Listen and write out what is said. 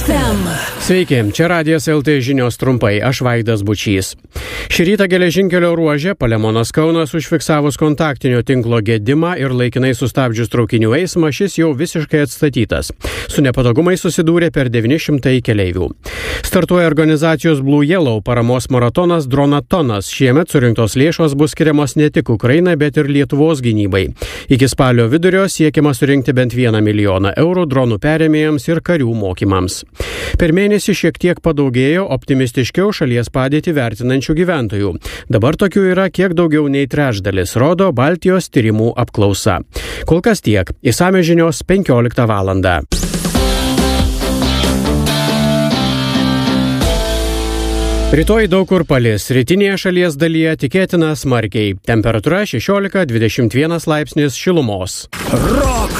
FM. Sveiki, čia Radijas LT žinios trumpai, aš Vaidas Bučys. Šį rytą geležinkelio ruože Palemonas Kaunas užfiksavus kontaktinio tinklo gedimą ir laikinai sustabdžius traukinių eismą, šis jau visiškai atstatytas. Su nepatogumais susidūrė per 900 keleivių. Startuoja organizacijos Blue Yellow paramos maratonas Dronatonas. Šiemet surinktos lėšos bus skiriamos ne tik Ukrainai, bet ir Lietuvos gynybai. Iki spalio vidurio siekiama surinkti bent 1 milijoną eurų dronų perėmėjams ir karių mokymams. Per mėnesį šiek tiek padaugėjo optimistiškiau šalies padėtį vertinančių gyventojų. Dabar tokių yra kiek daugiau nei trečdalis, rodo Baltijos tyrimų apklausa. Kol kas tiek. Išsamios žinios 15 valandą. Rytoj daug kur palis. Rytinėje šalies dalyje tikėtina smarkiai. Temperatūra 16-21 laipsnis šilumos. Rock